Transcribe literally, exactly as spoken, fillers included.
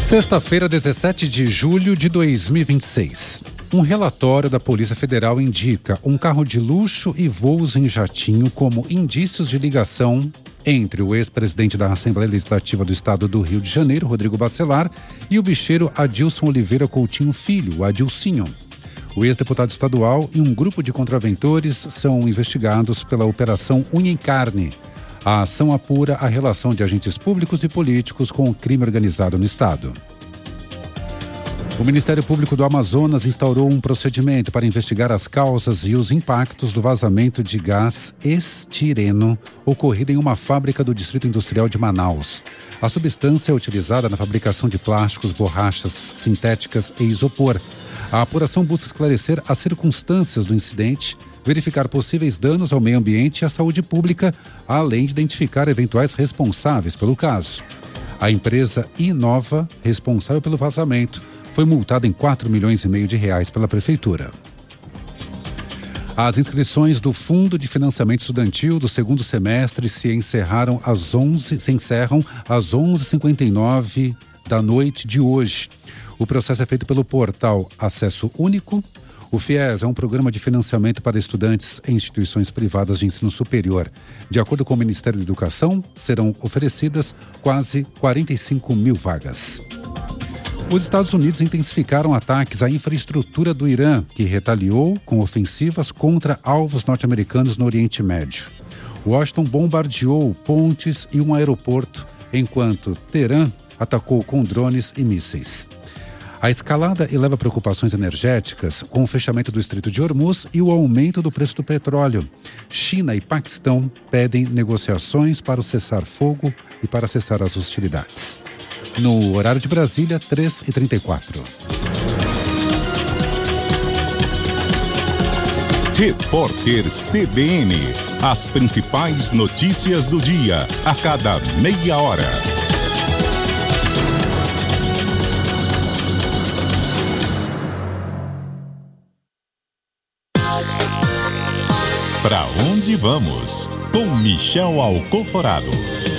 Sexta-feira, dezessete de julho de dois mil e vinte e seis. Um relatório da Polícia Federal indica um carro de luxo e voos em jatinho como indícios de ligação entre o ex-presidente da Assembleia Legislativa do Estado do Rio de Janeiro, Rodrigo Bacelar, e o bicheiro Adilson Oliveira Coutinho Filho, o Adilcinho. O ex-deputado estadual e um grupo de contraventores são investigados pela Operação Unha em Carne. A ação apura a relação de agentes públicos e políticos com o crime organizado no estado. O Ministério Público do Amazonas instaurou um procedimento para investigar as causas e os impactos do vazamento de gás estireno ocorrido em uma fábrica do Distrito Industrial de Manaus. A substância é utilizada na fabricação de plásticos, borrachas sintéticas e isopor. A apuração busca esclarecer as circunstâncias do incidente, verificar possíveis danos ao meio ambiente e à saúde pública, além de identificar eventuais responsáveis pelo caso. A empresa Inova, responsável pelo vazamento, foi multada em quatro milhões e meio de reais pela prefeitura. As inscrições do Fundo de Financiamento Estudantil do segundo semestre se encerraram às onze, se encerram às onze e cinquenta e nove da noite de hoje. O processo é feito pelo portal Acesso Único. O FIES é um programa de financiamento para estudantes em instituições privadas de ensino superior. De acordo com o Ministério da Educação, serão oferecidas quase quarenta e cinco mil vagas. Os Estados Unidos intensificaram ataques à infraestrutura do Irã, que retaliou com ofensivas contra alvos norte-americanos no Oriente Médio. Washington bombardeou pontes e um aeroporto, enquanto Teherã atacou com drones e mísseis. A escalada eleva preocupações energéticas com o fechamento do Estreito de Hormuz e o aumento do preço do petróleo. China e Paquistão pedem negociações para o cessar-fogo e para cessar as hostilidades. No horário de Brasília, três e trinta e quatro. Repórter C B N. As principais notícias do dia, a cada meia hora. Para onde vamos? Com Michel Alcoforado.